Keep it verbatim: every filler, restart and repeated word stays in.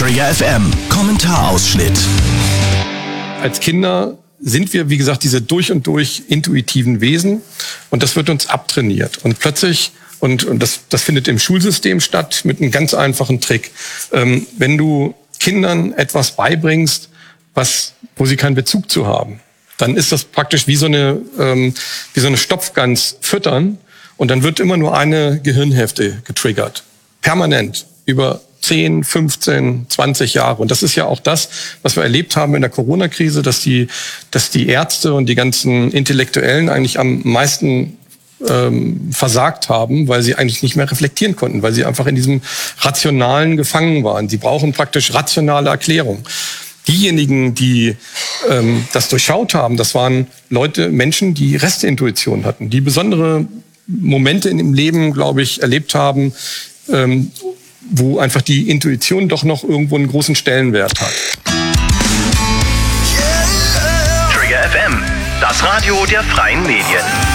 Trigger F M, Kommentarausschnitt. Als Kinder sind wir, wie gesagt, diese durch und durch intuitiven Wesen und das wird uns abtrainiert. Und plötzlich, und, und das, das findet im Schulsystem statt, mit einem ganz einfachen Trick. Ähm, wenn du Kindern etwas beibringst, was, wo sie keinen Bezug zu haben, dann ist das praktisch wie so eine, ähm, wie so eine Stopfgans füttern und dann wird immer nur eine Gehirnhälfte getriggert. Permanent. Über zehn, fünfzehn, zwanzig Jahre. Und das ist ja auch das, was wir erlebt haben in der Corona-Krise, dass die, dass die Ärzte und die ganzen Intellektuellen eigentlich am meisten ähm, versagt haben, weil sie eigentlich nicht mehr reflektieren konnten, weil sie einfach in diesem Rationalen gefangen waren. Sie brauchen praktisch rationale Erklärung. Diejenigen, die ähm, das durchschaut haben, das waren Leute, Menschen, die Resteintuition hatten, die besondere Momente in dem Leben, glaube ich, erlebt haben, ähm, wo einfach die Intuition doch noch irgendwo einen großen Stellenwert hat. Trigger F M, das Radio der freien Medien.